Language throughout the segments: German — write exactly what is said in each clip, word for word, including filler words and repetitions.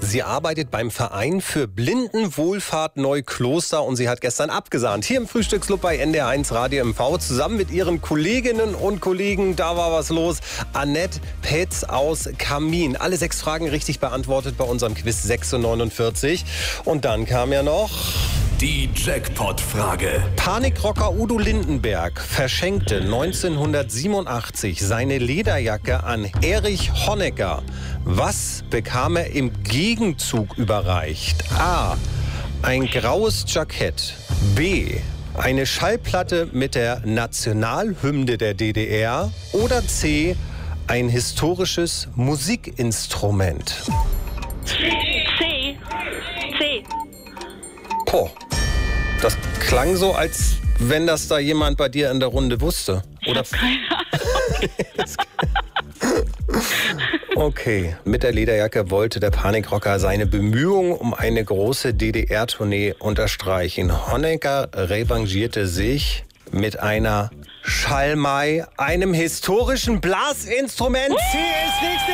Sie arbeitet beim Verein für Blindenwohlfahrt Neukloster und sie hat gestern abgesahnt. Hier im Frühstücksclub bei N D R eins Radio M V zusammen mit ihren Kolleginnen und Kollegen. Da war was los. Annette Petz aus Kamin. Alle sechs Fragen richtig beantwortet bei unserem Quiz sechs Uhr neunundvierzig. Und dann kam ja noch... die Jackpot-Frage. Panikrocker Udo Lindenberg verschenkte neunzehnhundertsiebenundachtzig seine Lederjacke an Erich Honecker. Was bekam er im Gegenzug überreicht? A. Ein graues Jackett. B. Eine Schallplatte mit der Nationalhymne der D D R. Oder C. Ein historisches Musikinstrument. C. C. Poh. Das klang so, als wenn das da jemand bei dir in der Runde wusste. Oder? Ich hab keine Ahnung. Okay, mit der Lederjacke wollte der Panikrocker seine Bemühungen um eine große D D R-Tournee unterstreichen. Honecker revanchierte sich mit einer Schalmei, einem historischen Blasinstrument. C ist richtig!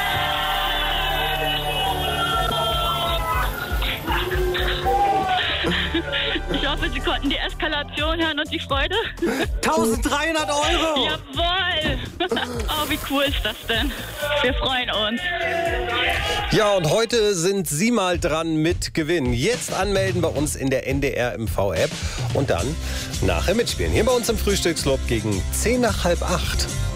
Ich hoffe, Sie konnten die Eskalation hören und die Freude. dreizehnhundert Euro! Jawohl! Oh, wie cool ist das denn? Wir freuen uns. Ja, und heute sind Sie mal dran mit Gewinn. Jetzt anmelden bei uns in der N D R M V App und dann nachher mitspielen. Hier bei uns im Frühstücksclub gegen zehn nach halb acht.